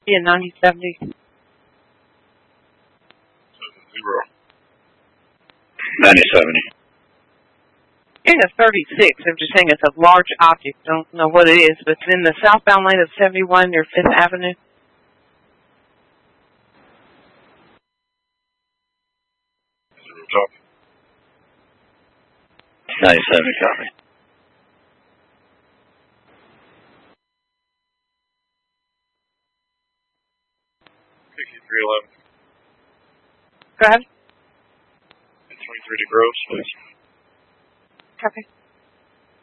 Yeah, 9070. 70. 9070. In a 36, I'm just saying it's a large object. Don't know what it is, but it's in the southbound lane of 71 near 5th Avenue. Copy. 9070, copy. Go ahead. 23 to Groves, please. Copy.